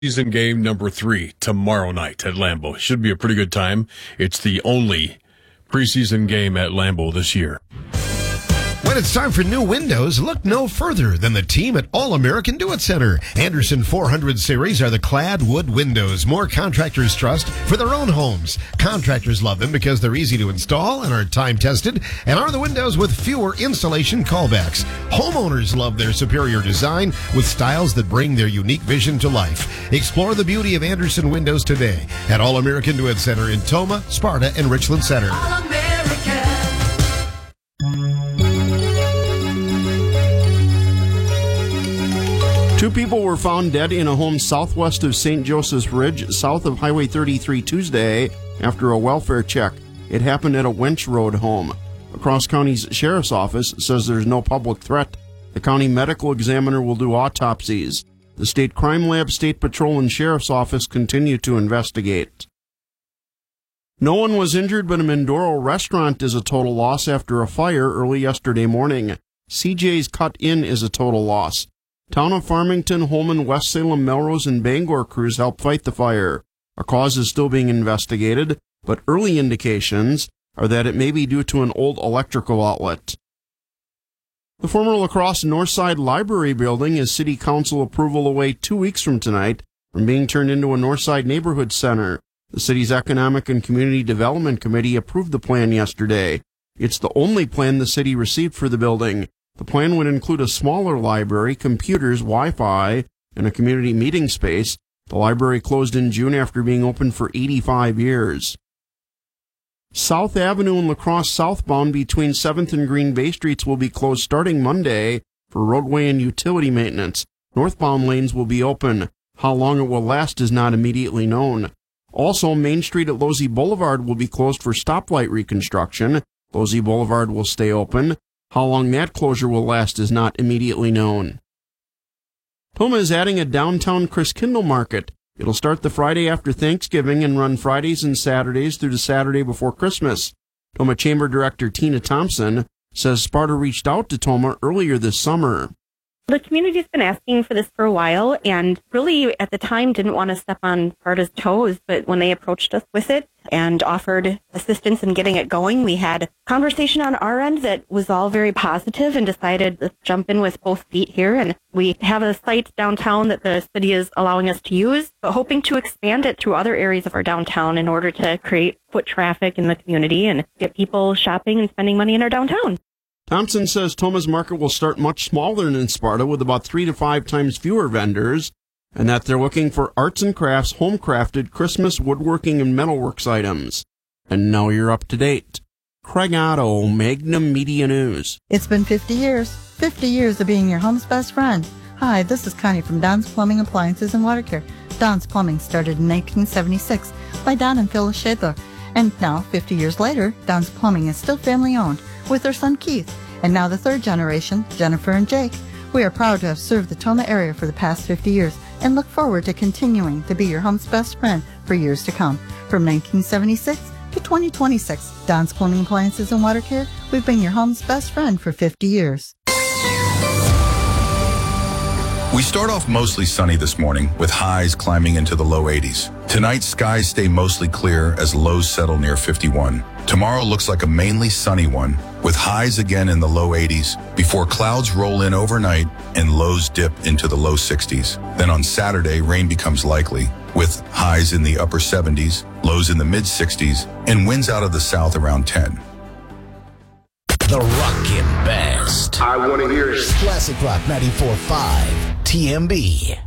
Season game number 3 tomorrow night at Lambeau. Should be a pretty good time. It's the only preseason game at Lambeau this year. When it's time for new windows, look no further than the team at All American Do-It Center. Andersen 400 series are the clad wood windows more contractors trust for their own homes. Contractors love them because they're easy to install and are time-tested, and are the windows with fewer installation callbacks. Homeowners love their superior design with styles that bring their unique vision to life. Explore the beauty of Andersen windows today at All American Do-It Center in Toma, Sparta, and Richland Center. All American. Two people were found dead in a home southwest of St. Joseph's Ridge, south of Highway 33 Tuesday, after a welfare check. It happened at a Wench Road home. The Cross County's Sheriff's Office says there's no public threat. The county medical examiner will do autopsies. The State Crime Lab, State Patrol, and Sheriff's Office continue to investigate. No one was injured, but a Mindoro restaurant is a total loss after a fire early yesterday morning. CJ's Cut In is a total loss. Town of Farmington, Holman, West Salem, Melrose, and Bangor crews helped fight the fire. A cause is still being investigated, but early indications are that it may be due to an old electrical outlet. The former La Crosse Northside Library building is City Council approval away 2 weeks from tonight from being turned into a Northside Neighborhood Center. The city's Economic and Community Development Committee approved the plan yesterday. It's the only plan the city received for the building. The plan would include a smaller library, computers, Wi-Fi, and a community meeting space. The library closed in June after being open for 85 years. South Avenue and La Crosse southbound between 7th and Green Bay Streets will be closed starting Monday for roadway and utility maintenance. Northbound lanes will be open. How long it will last is not immediately known. Also, Main Street at Losey Boulevard will be closed for stoplight reconstruction. Losey Boulevard will stay open. How long that closure will last is not immediately known. Toma is adding a downtown Christkindl market. It'll start the Friday after Thanksgiving and run Fridays and Saturdays through the Saturday before Christmas. Toma Chamber Director Tina Thompson says Sparta reached out to Toma earlier this summer. The community's been asking for this for a while, and really at the time didn't want to step on Sparta's toes, but when they approached us with it and offered assistance in getting it going, we had conversation on our end that was all very positive and decided to jump in with both feet here. And we have a site downtown that the city is allowing us to use, but hoping to expand it through other areas of our downtown in order to create foot traffic in the community and get people shopping and spending money in our downtown. Thompson says Toma's market will start much smaller than Sparta with about 3 to 5 times fewer vendors, and that they're looking for arts and crafts, home-crafted Christmas woodworking and metalworks items. And now you're up to date. Craig Otto, Magnum Media News. It's been 50 years. 50 years of being your home's best friend. Hi, this is Connie from Don's Plumbing Appliances and Water Care. Don's Plumbing started in 1976 by Don and Phyllis Shadler. And now, 50 years later, Don's Plumbing is still family-owned with their son Keith, and now the third generation, Jennifer and Jake. We are proud to have served the Toma area for the past 50 years and look forward to continuing to be your home's best friend for years to come. From 1976 to 2026, Don's Plumbing Appliances and Water Care, we've been your home's best friend for 50 years. We start off mostly sunny this morning with highs climbing into the low 80s. Tonight, skies stay mostly clear as lows settle near 51. Tomorrow looks like a mainly sunny one with highs again in the low 80s before clouds roll in overnight and lows dip into the low 60s. Then on Saturday, rain becomes likely with highs in the upper 70s, lows in the mid 60s, and winds out of the south around 10. The Rockin' Best. I want to hear it. Classic Rock 94.5 TMB.